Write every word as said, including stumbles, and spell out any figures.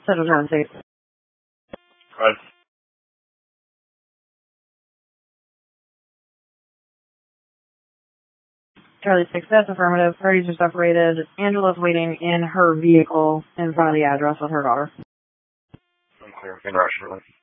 Central John State. Right. Charlie six, that's affirmative. Parties are separated. Angela's waiting in her vehicle in front of the address with her daughter. I'm clear. In rush, really.